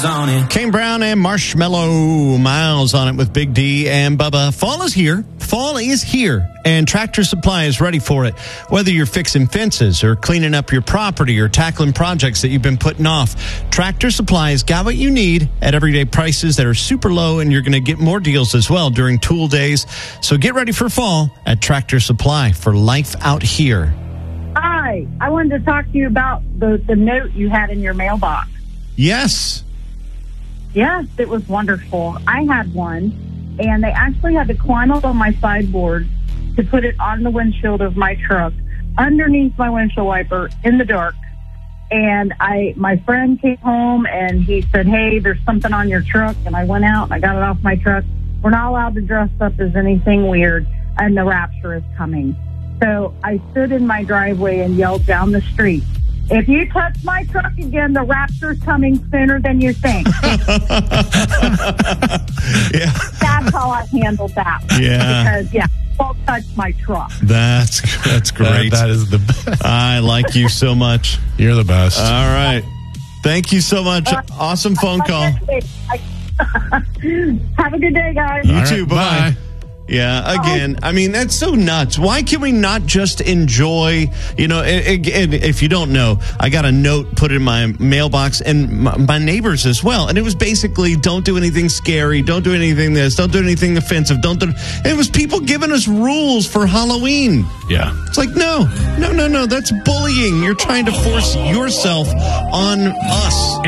on it. Kane Brown and Marshmallow Miles on it with Big D and Bubba. Fall is here. Fall is here, and Tractor Supply is ready for it. Whether you're fixing fences or cleaning up your property or tackling projects that you've been putting off, Tractor Supply has got what you need at everyday prices that are super low, and you're going to get more deals as well during tool days. So get ready for fall at Tractor Supply for life out here. Hi, I wanted to talk to you about the note you had in your mailbox. Yes. Yes, it was wonderful. I had one, and they actually had to climb up on my sideboard to put it on the windshield of my truck, underneath my windshield wiper, in the dark. And my friend came home, and he said, hey, there's something on your truck. And I went out, and I got it off my truck. We're not allowed to dress up as anything weird, and the rapture is coming. So I stood in my driveway and yelled down the street, if you touch my truck again, the rapture's coming sooner than you think. Yeah. That's how I handled that. Yeah. Because, don't touch my truck. That's great. That is the best. I like you so much. You're the best. All right. Thank you so much. Awesome phone call. Have a good day, guys. You All too. right, Bye-bye. bye. Yeah, again, I mean, that's so nuts. Why can we not just enjoy, and if you don't know, I got a note put in my mailbox and my neighbors as well. And it was basically, don't do anything scary. Don't do anything this. Don't do anything offensive. It was people giving us rules for Halloween. Yeah. It's like, no. That's bullying. You're trying to force yourself on us.